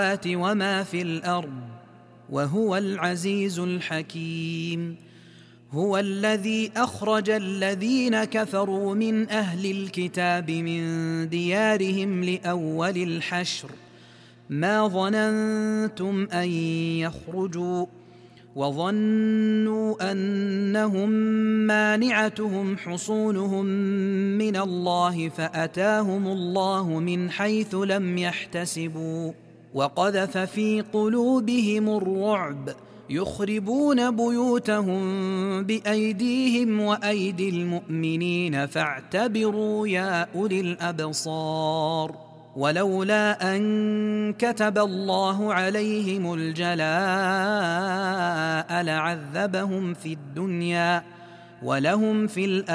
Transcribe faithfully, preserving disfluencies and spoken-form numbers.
وما في الأرض وهو العزيز الحكيم. هو الذي أخرج الذين كفروا من أهل الكتاب من ديارهم لأول الحشر ما ظننتم أن يخرجوا وظنوا أنهم مانعتهم حصونهم من الله فأتاهم الله من حيث لم يحتسبوا وقذف في قلوبهم الرعب يخربون بيوتهم بأيديهم وأيدي المؤمنين فاعتبروا يا أولي الأبصار. ولولا أن كتب الله عليهم الجلاء لعذبهم في الدنيا ولهم في الآخرة